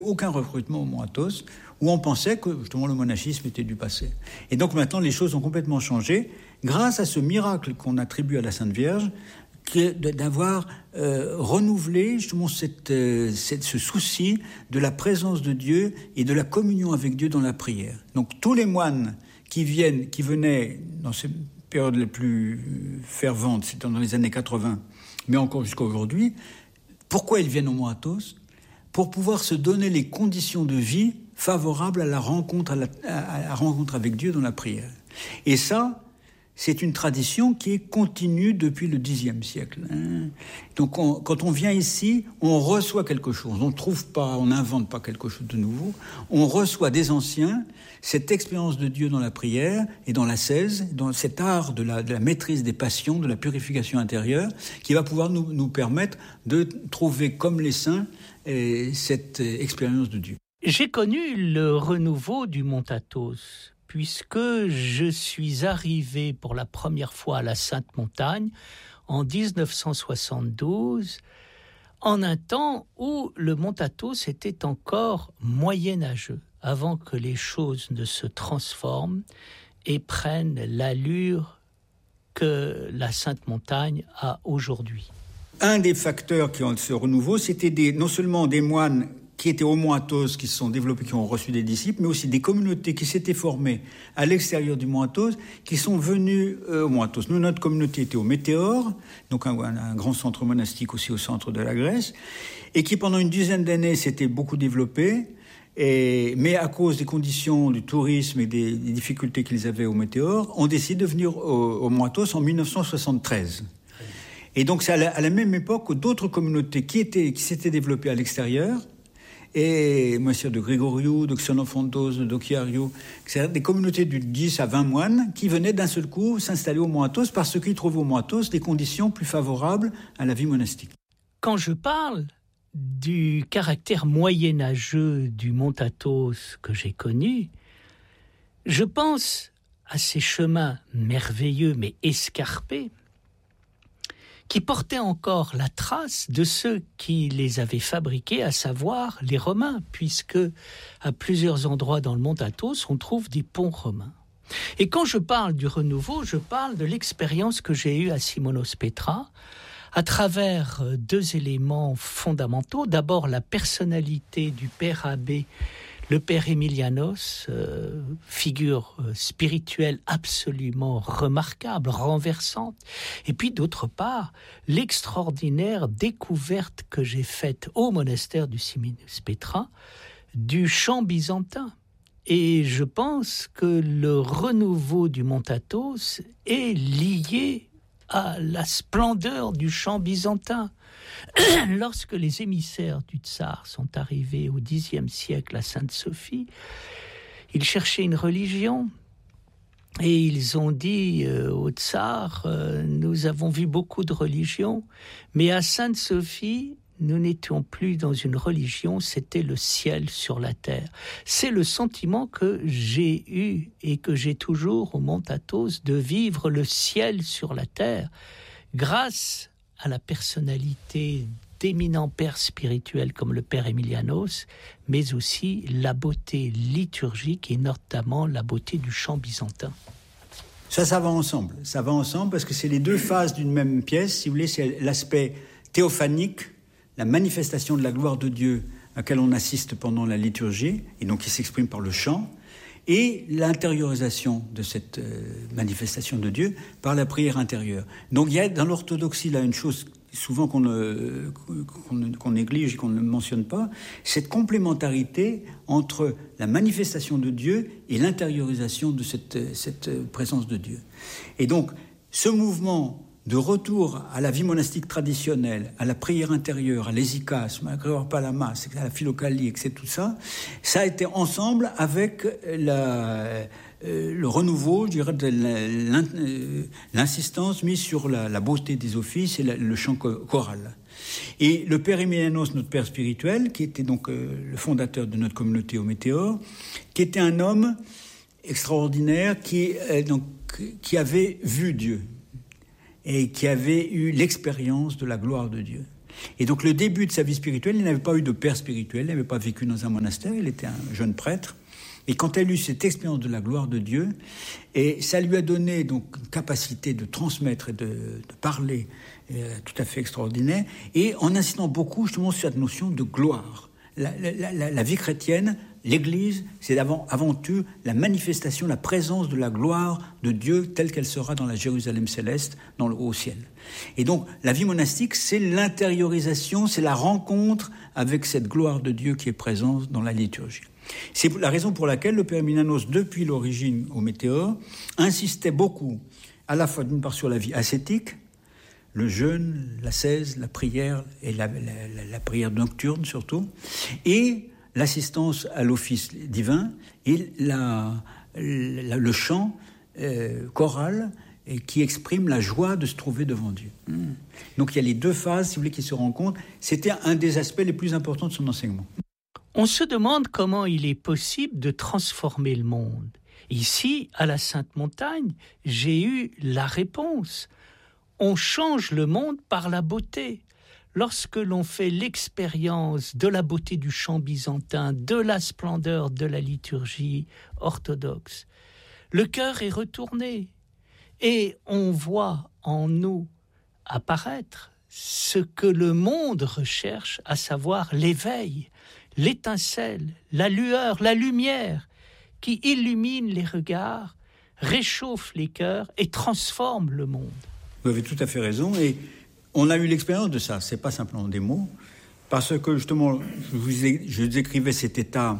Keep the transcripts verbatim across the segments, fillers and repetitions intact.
Aucun recrutement au Mont Athos, où on pensait que justement le monachisme était du passé. Et donc maintenant, les choses ont complètement changé grâce à ce miracle qu'on attribue à la Sainte Vierge, qui est d'avoir euh, renouvelé justement cette, euh, cette, ce souci de la présence de Dieu et de la communion avec Dieu dans la prière. Donc tous les moines qui viennent, qui venaient dans ces périodes les plus ferventes, c'était dans les années quatre-vingts, mais encore jusqu'à aujourd'hui, pourquoi ils viennent au Mont Athos ? Pour pouvoir se donner les conditions de vie favorables à la rencontre, à la, à la rencontre avec Dieu dans la prière. Et ça, c'est une tradition qui est continue depuis le dixième siècle. Hein. Donc, on, quand on vient ici, on reçoit quelque chose. On ne trouve pas, on n'invente pas quelque chose de nouveau. On reçoit des anciens cette expérience de Dieu dans la prière et dans l'ascèse, dans cet art de la, de la maîtrise des passions, de la purification intérieure, qui va pouvoir nous, nous permettre de trouver, comme les saints, et cette expérience de Dieu. J'ai connu le renouveau du Mont Athos, puisque je suis arrivé pour la première fois à la Sainte Montagne en dix-neuf cent soixante-douze, en un temps où le Mont Athos était encore moyenâgeux, avant que les choses ne se transforment et prennent l'allure que la Sainte Montagne a aujourd'hui. Un des facteurs qui ont ce renouveau, c'était des, non seulement des moines qui étaient au Mont Athos, qui se sont développés, qui ont reçu des disciples, mais aussi des communautés qui s'étaient formées à l'extérieur du Mont Athos, qui sont venues euh, au Mont Athos. Nous, notre communauté était au Météore, donc un, un grand centre monastique aussi au centre de la Grèce, et qui pendant une dizaine d'années s'était beaucoup développée, et, mais à cause des conditions du tourisme et des, des difficultés qu'ils avaient au Météore, ont décidé de venir au, au Mont Athos en dix-neuf cent soixante-treize. Et donc c'est à la, à la même époque que d'autres communautés qui, étaient, qui s'étaient développées à l'extérieur, et moi c'est de Grégoriou, de Xenophontos, de Dokiariou, c'est des communautés de dix à vingt moines qui venaient d'un seul coup s'installer au Mont Athos parce qu'ils trouvaient au Mont Athos des conditions plus favorables à la vie monastique. Quand je parle du caractère moyenâgeux du Mont Athos que j'ai connu, je pense à ces chemins merveilleux mais escarpés qui portaient encore la trace de ceux qui les avaient fabriqués, à savoir les Romains, puisque à plusieurs endroits dans le Mont Athos, on trouve des ponts romains. Et quand je parle du renouveau, je parle de l'expérience que j'ai eue à Simonos Petra, à travers deux éléments fondamentaux. D'abord, la personnalité du père abbé, le père Emilianos, euh, figure euh, spirituelle absolument remarquable, renversante. Et puis d'autre part, l'extraordinaire découverte que j'ai faite au monastère du Simonos Petra du chant byzantin. Et je pense que le renouveau du Mont Athos est lié à la splendeur du chant byzantin. Lorsque les émissaires du tsar sont arrivés au dixième siècle à Sainte-Sophie, ils cherchaient une religion et ils ont dit euh, au tsar euh, « Nous avons vu beaucoup de religions, mais à Sainte-Sophie, nous n'étions plus dans une religion, c'était le ciel sur la terre. » C'est le sentiment que j'ai eu et que j'ai toujours au Mont Athos de vivre le ciel sur la terre grâce à la personnalité d'éminents pères spirituels comme le père Emilianos, mais aussi la beauté liturgique et notamment la beauté du chant byzantin. Ça, ça va ensemble. Ça va ensemble parce que c'est les deux phases d'une même pièce. Si vous voulez, c'est l'aspect théophanique, la manifestation de la gloire de Dieu à laquelle on assiste pendant la liturgie, et donc qui s'exprime par le chant, et l'intériorisation de cette euh, manifestation de Dieu par la prière intérieure. Donc il y a dans l'orthodoxie là une chose souvent qu'on, ne, qu'on, qu'on néglige et qu'on ne mentionne pas, cette complémentarité entre la manifestation de Dieu et l'intériorisation de cette, cette présence de Dieu. Et donc ce mouvement de retour à la vie monastique traditionnelle, à la prière intérieure, à l'hésychasme, à la palama, à la philocalie, et cetera, tout ça, ça a été ensemble avec la, euh, le renouveau, je dirais, de l'in, euh, l'insistance mise sur la, la beauté des offices et la, le chant choral. Et le père Emilianos, notre père spirituel, qui était donc euh, le fondateur de notre communauté au Météore, qui était un homme extraordinaire qui, euh, donc, qui avait vu Dieu et qui avait eu l'expérience de la gloire de Dieu. Et donc le début de sa vie spirituelle, il n'avait pas eu de père spirituel, il n'avait pas vécu dans un monastère, il était un jeune prêtre. Et quand elle eut cette expérience de la gloire de Dieu, et ça lui a donné donc une capacité de transmettre et de, de parler euh, tout à fait extraordinaire, et en insistant beaucoup justement sur cette notion de gloire. La, la, la, la vie chrétienne, l'Église, c'est avant, avant tout la manifestation, la présence de la gloire de Dieu telle qu'elle sera dans la Jérusalem céleste, dans le haut ciel. Et donc, la vie monastique, c'est l'intériorisation, c'est la rencontre avec cette gloire de Dieu qui est présente dans la liturgie. C'est la raison pour laquelle le Père Milanos, depuis l'origine au Météore, insistait beaucoup, à la fois d'une part sur la vie ascétique, le jeûne, l'ascèse, la prière, et la, la, la, la prière nocturne surtout, et l'assistance à l'office divin, et la, la, le chant euh, choral et qui exprime la joie de se trouver devant Dieu. Mmh. Donc il y a les deux phases, si vous voulez, qui se rencontrent. C'était un des aspects les plus importants de son enseignement. On se demande comment il est possible de transformer le monde. Ici, à la Sainte-Montagne, j'ai eu la réponse. On change le monde par la beauté. Lorsque l'on fait l'expérience de la beauté du chant byzantin, de la splendeur de la liturgie orthodoxe, le cœur est retourné et on voit en nous apparaître ce que le monde recherche, à savoir l'éveil, l'étincelle, la lueur, la lumière qui illumine les regards, réchauffe les cœurs et transforme le monde. Vous avez tout à fait raison, et on a eu l'expérience de ça, c'est pas simplement des mots, parce que justement, je vous, ai, je vous écrivais cet état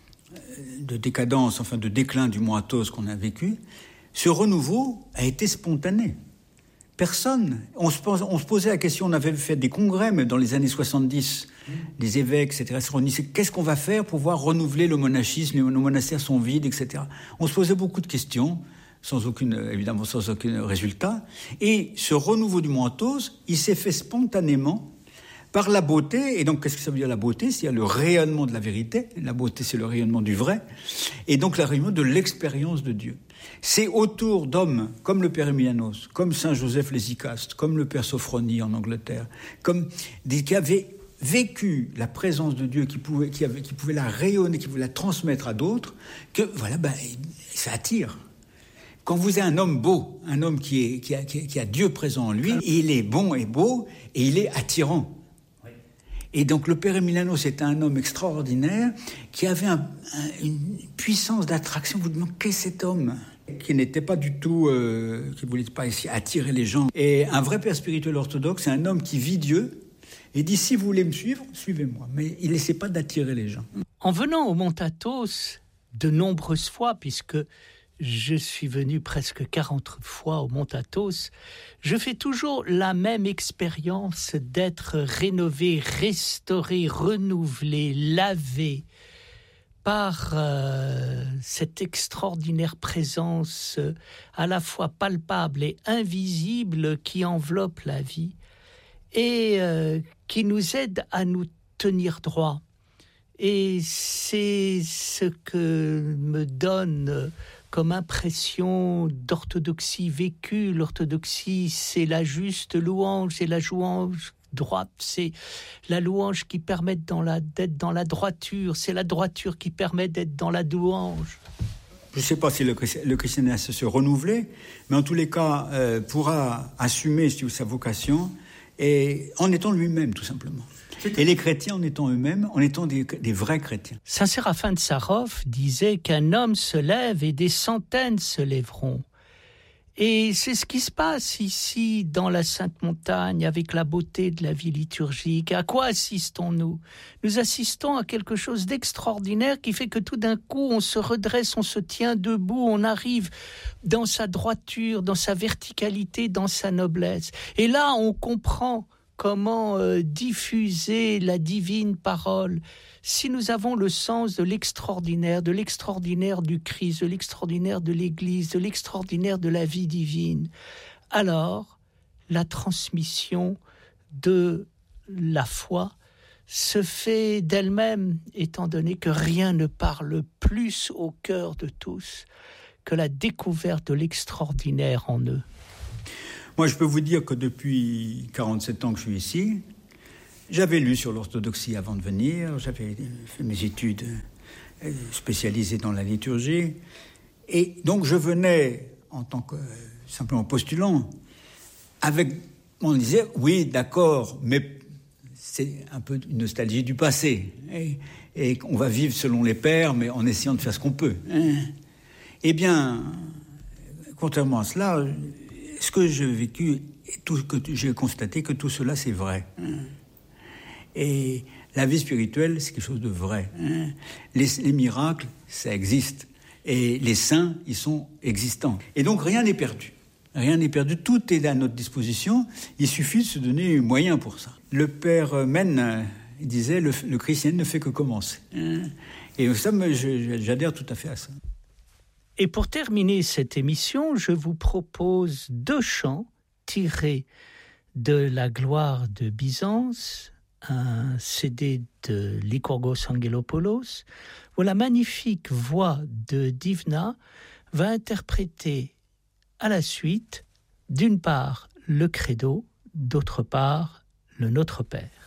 de décadence, enfin de déclin du mont Athos qu'on a vécu. Ce renouveau a été spontané. Personne, on se, pose, on se posait la question, on avait fait des congrès, mais dans les années soixante-dix, les évêques, et cetera, se réunissaient, qu'est-ce qu'on va faire pour pouvoir renouveler le monachisme, nos monastères sont vides, et cetera. On se posait beaucoup de questions, sans aucune, évidemment sans aucun résultat. Et ce renouveau du mont Athos, il s'est fait spontanément par la beauté. Et donc, qu'est-ce que ça veut dire la beauté? C'est le rayonnement de la vérité. La beauté, c'est le rayonnement du vrai. Et donc, le rayonnement de l'expérience de Dieu. C'est autour d'hommes comme le Père Emilianos, comme Saint Joseph l'Hésychaste, comme le Père Sophronie en Angleterre, comme des qui avaient vécu la présence de Dieu, qui pouvait, qui avait, qui pouvait la rayonner, qui pouvait la transmettre à d'autres, que voilà, ben, ça attire. Quand vous avez un homme beau, un homme qui, est, qui, a, qui a Dieu présent en lui, il est bon et beau, et il est attirant. Oui. Et donc le Père Emilianos, c'était un homme extraordinaire, qui avait un, un, une puissance d'attraction. Vous demandez, qu'est-ce que cet homme ? Qui n'était pas du tout, euh, qui ne voulait pas essayer attirer les gens. Et un vrai père spirituel orthodoxe, c'est un homme qui vit Dieu, et dit, si vous voulez me suivre, suivez-moi. Mais il n'essaie pas d'attirer les gens. En venant au mont Athos, de nombreuses fois, puisque je suis venu presque quarante fois au mont Athos, je fais toujours la même expérience d'être rénové, restauré, renouvelé, lavé par euh, cette extraordinaire présence euh, à la fois palpable et invisible qui enveloppe la vie et euh, qui nous aide à nous tenir droit. Et c'est ce que me donne comme impression d'orthodoxie vécue. L'orthodoxie, c'est la juste louange, c'est la louange droite, c'est la louange qui permet dans la, d'être dans la droiture, c'est la droiture qui permet d'être dans la louange. Je ne sais pas si le, le christianisme se renouveler, mais en tous les cas, euh, pourra assumer sa vocation et en étant lui-même, tout simplement. Et les chrétiens en étant eux-mêmes, en étant des, des vrais chrétiens. Saint Séraphin de Sarov disait qu'un homme se lève et des centaines se lèveront. Et c'est ce qui se passe ici, dans la Sainte-Montagne, avec la beauté de la vie liturgique. À quoi assistons-nous ? Nous assistons à quelque chose d'extraordinaire qui fait que tout d'un coup, on se redresse, on se tient debout, on arrive dans sa droiture, dans sa verticalité, dans sa noblesse. Et là, on comprend comment euh, diffuser la divine parole. Si nous avons le sens de l'extraordinaire, de l'extraordinaire du Christ, de l'extraordinaire de l'Église, de l'extraordinaire de la vie divine, alors la transmission de la foi se fait d'elle-même, étant donné que rien ne parle plus au cœur de tous que la découverte de l'extraordinaire en eux. Moi, je peux vous dire que depuis quarante-sept ans que je suis ici, J'avais lu sur l'orthodoxie avant de venir, j'avais fait mes études spécialisées dans la liturgie, et donc je venais en tant que simplement postulant, avec, on disait, oui, d'accord, mais c'est un peu une nostalgie du passé, et, et on va vivre selon les pères, mais en essayant de faire ce qu'on peut. Hein. Eh bien, contrairement à cela, ce que j'ai vécu, tout ce que j'ai constaté que tout cela, c'est vrai. Hein. Et la vie spirituelle, c'est quelque chose de vrai. Hein. Les, les miracles, ça existe. Et les saints, ils sont existants. Et donc, rien n'est perdu. Rien n'est perdu. Tout est à notre disposition. Il suffit de se donner un moyen pour ça. Le père Men il disait, le, le christianisme ne fait que commencer. Hein. Et ça, j'adhère tout à fait à ça. Et pour terminer cette émission, je vous propose deux chants tirés de la gloire de Byzance, un C D de Lycurgos Angelopoulos, où la magnifique voix de Divna va interpréter à la suite, d'une part, le Credo, d'autre part, le Notre Père.